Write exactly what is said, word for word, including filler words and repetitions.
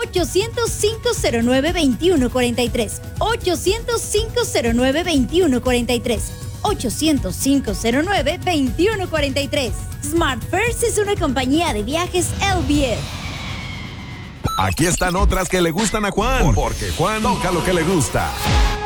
ochocientos, cinco cero nueve, veintiuno cuarenta y tres. ochocientos, cinco cero nueve, veintiuno cuarenta y tres. ochocientos, cinco cero nueve, veintiuno cuarenta y tres. Smart First es una compañía de viajes L B F. Aquí están otras que le gustan a Juan, porque Juan toca lo que le gusta.